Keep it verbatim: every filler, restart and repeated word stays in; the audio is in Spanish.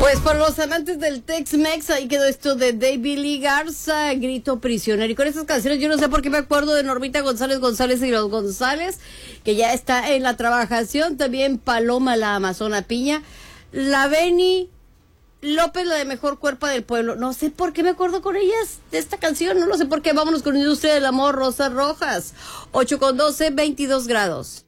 Pues por los amantes del Tex-Mex, ahí quedó esto de David Lee Garza, Grito Prisionero. Y con estas canciones yo no sé por qué me acuerdo de Normita González González y los González, que ya está en la trabajación. También Paloma la Amazona Piña, la Beni López, la de Mejor Cuerpa del Pueblo. No sé por qué me acuerdo con ellas de esta canción, no lo sé por qué. Vámonos con Industria del Amor, Rosas Rojas. ocho con doce, veintidós grados.